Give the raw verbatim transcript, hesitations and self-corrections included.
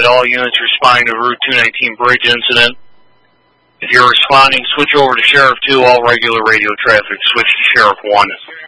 that all units responding to Route two nineteen bridge incident. If you're responding, switch over to Sheriff two. All regular radio traffic, switch to Sheriff one.